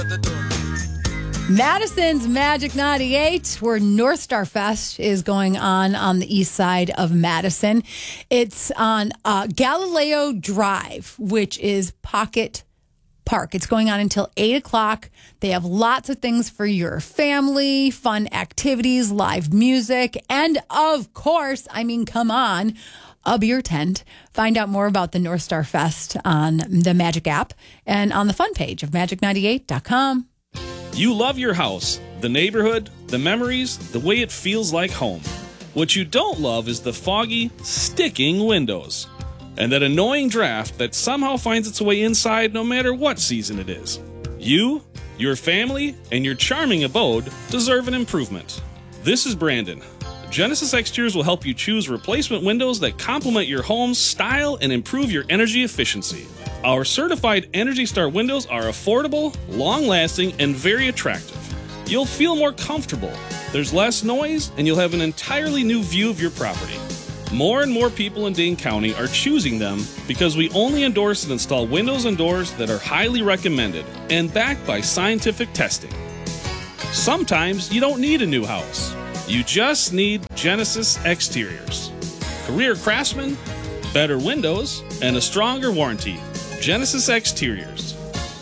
Madison's Magic 98, where North Star Fest is going on the east side of Madison. It's on Galileo Drive, which is Pocket Park. It's going on until 8 o'clock. They have lots of things for your family, fun activities, live music, and of course, come on, a beer tent. Find out more about the North Star Fest on the Magic app and on the fun page of magic98.com. You love your house, the neighborhood, the memories, the way it feels like home. What you don't love is the foggy, sticking windows. And that annoying draft that somehow finds its way inside no matter what season it is. You, your family, and your charming abode deserve an improvement. This is Brandon. Genesis Exteriors will help you choose replacement windows that complement your home's style and improve your energy efficiency. Our certified Energy Star windows are affordable, long-lasting, and very attractive. You'll feel more comfortable. There's less noise, and you'll have an entirely new view of your property. More and more people in Dane County are choosing them because we only endorse and install windows and doors that are highly recommended and backed by scientific testing. Sometimes you don't need a new house. You just need Genesis Exteriors. Career craftsmen, better windows, and a stronger warranty. Genesis Exteriors.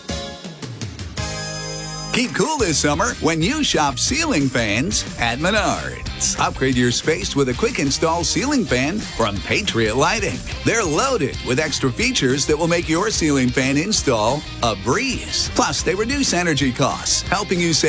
Keep cool this summer when you shop ceiling fans at Menards. Upgrade your space with a quick install ceiling fan from Patriot Lighting. They're loaded with extra features that will make your ceiling fan install a breeze. Plus, they reduce energy costs, helping you save